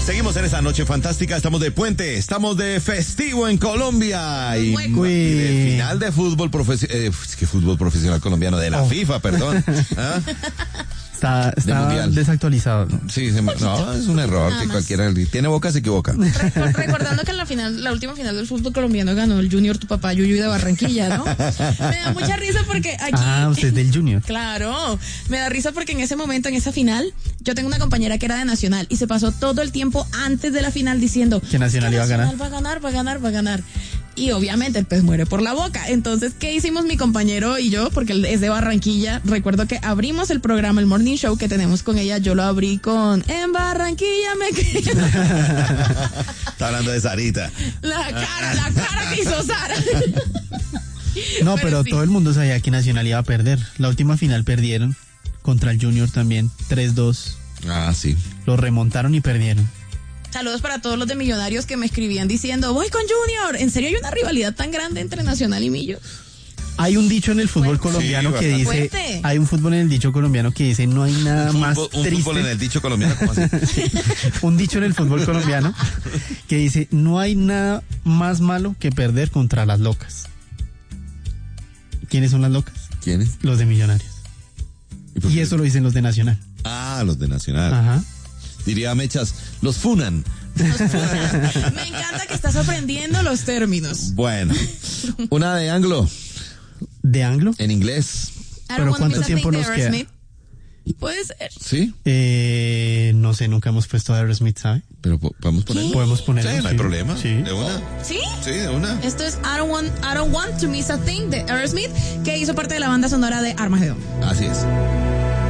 Seguimos en esta noche fantástica, estamos de puente, estamos de festivo en Colombia y de final de fútbol profesional colombiano, de la FIFA, perdón. ¿Ah? Está desactualizado, ¿no? Sí, no, es un error que cualquiera tiene boca se equivoca. Recordando que en la última final del fútbol colombiano ganó el Junior, tu papá Yuyu de Barranquilla, ¿no? Me da mucha risa porque aquí... usted es del Junior. Claro, me da risa porque en ese momento, en esa final, yo tengo una compañera que era de Nacional y se pasó todo el tiempo antes de la final diciendo que Nacional iba a ganar. Va a ganar. Y obviamente el pez muere por la boca. Entonces, ¿qué hicimos mi compañero y yo? Porque él es de Barranquilla. Recuerdo que abrimos el programa, el Morning Show que tenemos con ella. Yo lo abrí con En Barranquilla me quedo. Está hablando de Sarita. La cara que hizo Sara. No, pero sí, todo el mundo sabía que Nacional iba a perder. La última final perdieron contra el Junior también, 3-2. Ah, sí. Lo remontaron y perdieron. Saludos para todos los de Millonarios que me escribían diciendo, voy con Junior. ¿En serio hay una rivalidad tan grande entre Nacional y Millo? Hay un dicho en el fútbol colombiano que dice, fuerte. Hay un fútbol en el dicho colombiano que dice, no hay nada más triste. Un fútbol en el dicho colombiano, ¿cómo así? Un dicho en el fútbol colombiano que dice, no hay nada más malo que perder contra las locas. ¿Quiénes son las locas? ¿Quiénes? Los de Millonarios. Y eso lo dicen los de Nacional. Ah, los de Nacional. Ajá. Diría Mechas, los funan. Me encanta que estás aprendiendo los términos. Bueno, una de Anglo. ¿De Anglo? En inglés. ¿Pero cuánto tiempo nos queda? Puede ser. ¿Sí? No sé, nunca hemos puesto a Aerosmith, ¿sabe? Pero podemos ponerlo. Podemos ponerlo. Sí, no hay problema. Sí. ¿De una? ¿Sí? Sí, de una. Esto es I don't want to miss a thing de Aerosmith, que hizo parte de la banda sonora de Armageddon. Así es.